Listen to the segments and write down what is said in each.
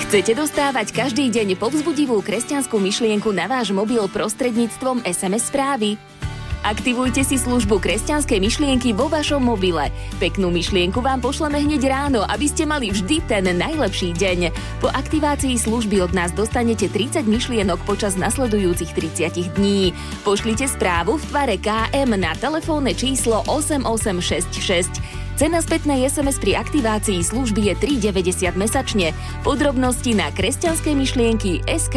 Chcete dostávať každý deň povzbudivú kresťanskú myšlienku na váš mobil prostredníctvom SMS správy? Aktivujte si službu kresťanskej myšlienky vo vašom mobile. Peknú myšlienku vám pošleme hneď ráno, aby ste mali vždy ten najlepší deň. Po aktivácii služby od nás dostanete 30 myšlienok počas nasledujúcich 30 dní. Pošlite správu v tvare KM na telefónne číslo 8866. Cena spätnej SMS pri aktivácii služby je 3,90 mesačne. Podrobnosti na kresťanskej myšlienky.sk.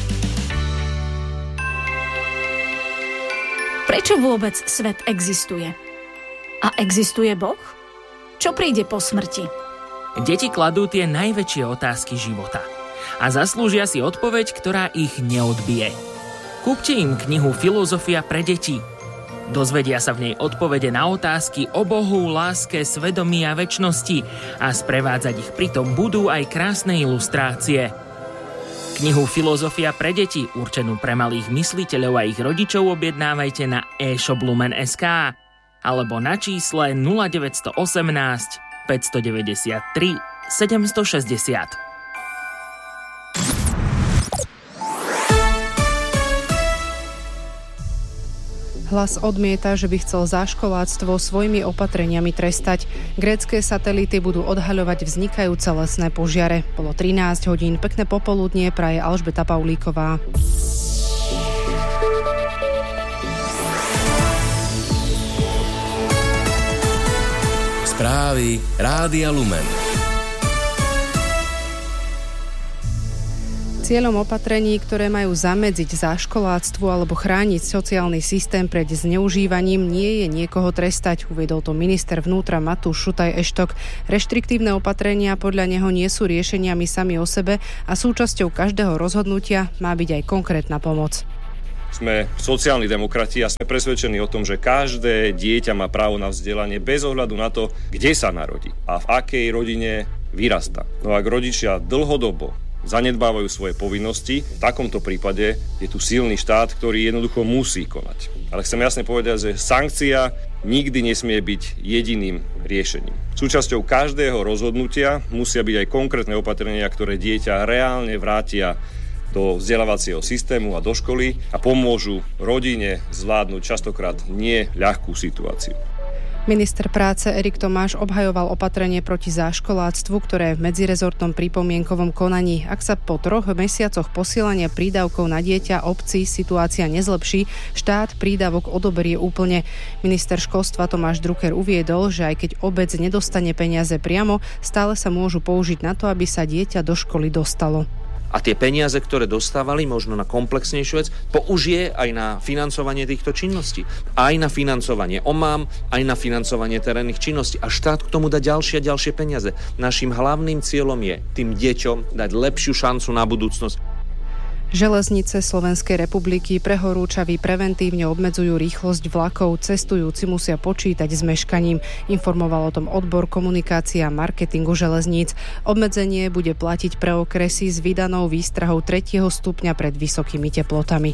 Prečo vôbec svet existuje? A existuje Boh? Čo príde po smrti? Deti kladú tie najväčšie otázky života. A zaslúžia si odpoveď, ktorá ich neodbije. Kúpte im knihu Filozofia pre deti. Dozvedia sa v nej odpovede na otázky o Bohu, láske, svedomí a večnosti a sprevádzať ich pritom budú aj krásne ilustrácie. Knihu Filozofia pre deti, určenú pre malých mysliteľov a ich rodičov, objednávajte na e-shop.lumen.sk alebo na čísle 0918 593 760. Hlas odmieta, že by chcel záškoláctvo svojimi opatreniami trestať. Grécke satelity budú odhaľovať vznikajúce lesné požiare. Bolo 13 hodín, pekné popoludnie praje Alžbeta Paulíková. Správy Rádia Lumen. Cieľom opatrení, ktoré majú zamedziť záškoláctvu alebo chrániť sociálny systém pred zneužívaním, nie je niekoho trestať, uviedol to minister vnútra Matúš Šutaj Eštok. Reštriktívne opatrenia podľa neho nie sú riešeniami sami o sebe a súčasťou každého rozhodnutia má byť aj konkrétna pomoc. Sme sociálni demokrati a sme presvedčení o tom, že každé dieťa má právo na vzdelanie bez ohľadu na to, kde sa narodí a v akej rodine vyrastá. No ak rodičia dlhodobo zanedbávajú svoje povinnosti, v takomto prípade je tu silný štát, ktorý jednoducho musí konať. Ale chcem jasne povedať, že sankcia nikdy nesmie byť jediným riešením. Súčasťou každého rozhodnutia musia byť aj konkrétne opatrenia, ktoré dieťa reálne vrátia do vzdelávacieho systému a do školy a pomôžu rodine zvládnuť častokrát nie ľahkú situáciu. Minister práce Erik Tomáš obhajoval opatrenie proti záškoláctvu, ktoré je v medzirezortnom pripomienkovom konaní. Ak sa po 3 mesiacoch posielania prídavkov na dieťa obcí situácia nezlepší, štát prídavok odoberie úplne. Minister školstva Tomáš Drucker uviedol, že aj keď obec nedostane peniaze priamo, stále sa môžu použiť na to, aby sa dieťa do školy dostalo. A tie peniaze, ktoré dostávali, možno na komplexnejšiu vec, použije aj na financovanie týchto činností. Aj na financovanie omám, aj na financovanie terénnych činností. A štát k tomu dá ďalšie a ďalšie peniaze. Naším hlavným cieľom je tým deťom dať lepšiu šancu na budúcnosť. Železnice Slovenskej republiky pre horúčavy preventívne obmedzujú rýchlosť vlakov. Cestujúci musia počítať s meškaním. Informoval o tom odbor komunikácia a marketingu železníc. Obmedzenie bude platiť pre okresy s vydanou výstrahou 3. stupňa pred vysokými teplotami.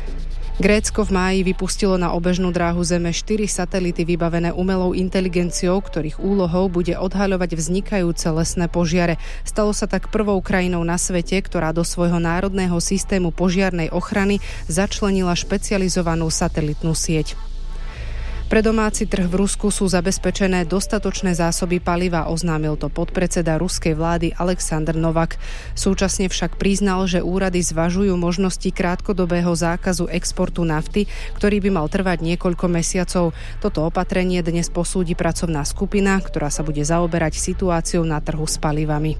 Grécko v máji vypustilo na obežnú dráhu Zeme 4 satelity vybavené umelou inteligenciou, ktorých úlohou bude odhaľovať vznikajúce lesné požiare. Stalo sa tak prvou krajinou na svete, ktorá do svojho národného systému požiarnej ochrany začlenila špecializovanú satelitnú sieť. Pre domáci trh v Rusku sú zabezpečené dostatočné zásoby paliva, oznámil to podpredseda ruskej vlády Alexander Novak. Súčasne však priznal, že úrady zvažujú možnosti krátkodobého zákazu exportu nafty, ktorý by mal trvať niekoľko mesiacov. Toto opatrenie dnes posúdi pracovná skupina, ktorá sa bude zaoberať situáciou na trhu s palivami.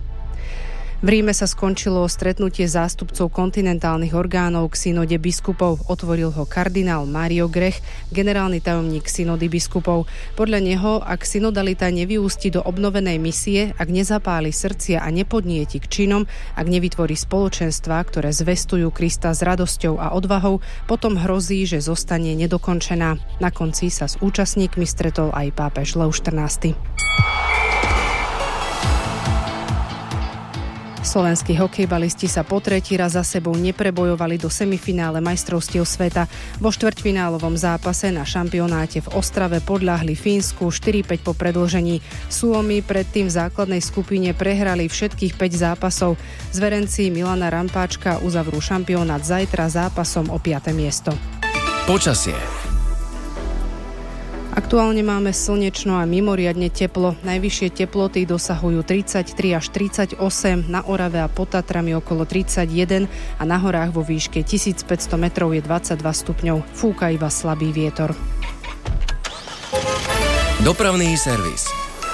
V Ríme sa skončilo stretnutie zástupcov kontinentálnych orgánov k synode biskupov. Otvoril ho kardinál Mario Grech, generálny tajomník synody biskupov. Podľa neho, ak synodalita nevyústi do obnovenej misie, ak nezapáli srdcia a nepodnieti k činom, ak nevytvorí spoločenstvá, ktoré zvestujú Krista s radosťou a odvahou, potom hrozí, že zostane nedokončená. Na konci sa s účastníkmi stretol aj pápež Leo XIV. Slovenskí hokejbalisti sa po tretí raz za sebou neprebojovali do semifinále majstrovstiev sveta. Vo štvrťfinálovom zápase na šampionáte v Ostrave podľahli Fínsku 4-5 po predĺžení. Suomi predtým v základnej skupine prehrali všetkých 5 zápasov. Zverenci Milana Rampáčka uzavrú šampionát zajtra zápasom o 5. miesto. Počasie. Aktuálne máme slnečno a mimoriadne teplo. Najvyššie teploty dosahujú 33 až 38, na Orave a pod Tatrami okolo 31 a na horách vo výške 1500 metrov je 22 stupňov. Fúka iba slabý vietor. Dopravný servis.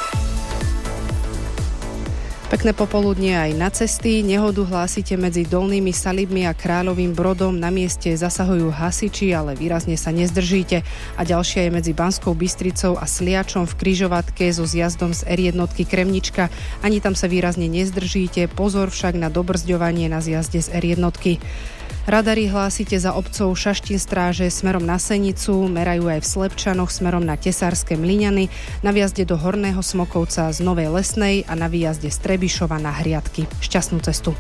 Pekné popoludnie aj na cesty. Nehodu hlásite medzi Dolnými Salibmi a Kráľovým Brodom. Na mieste zasahujú hasiči, ale výrazne sa nezdržíte. A ďalšia je medzi Banskou Bystricou a Sliačom v križovatke so zjazdom z R1 Kremnička. Ani tam sa výrazne nezdržíte. Pozor však na dobrzďovanie na zjazde z R1. Radary hlásite za obcov Šaštín Stráže smerom na Senicu, merajú aj v Slepčanoch smerom na Tesárske Mlyňany, na výjazde do Horného Smokovca z Novej Lesnej a na výjazde z Trebišova na Hriadky. Šťastnú cestu.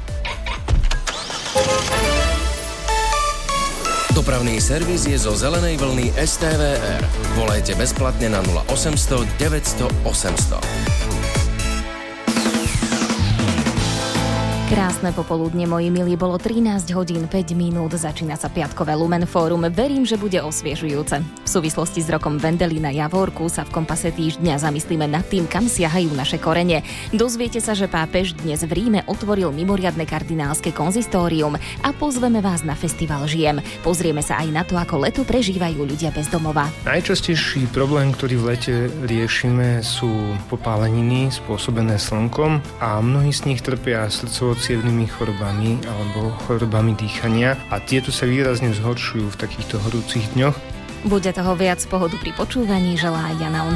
Dopravný servis je zo zelenej vlny STVR. Volajte bezplatne na 0800 900 800. Krásne popoludne, moji milí, bolo 13 hodín 5 minút, začína sa piatkové Lumen Fórum. Verím, že bude osviežujúce. V súvislosti s rokom Vendelina Javorku sa v Kompase týždňa zamyslíme nad tým, kam siahajú naše korene. Dozviete sa, že pápež dnes v Ríme otvoril mimoriadne kardinálske konzistórium a pozveme vás na festival žien. Pozrieme sa aj na to, ako leto prežívajú ľudia bez domova. Najčastejší problém, ktorý v lete riešime, sú popáleniny spôsobené slnkom a mnohí z nich trpia srdcovo-cievnymi chorobami alebo chorobami dýchania a tieto sa výrazne zhoršujú v takýchto horúcich dňoch. Bude toho viac, pohodu pri počúvaní želá Jana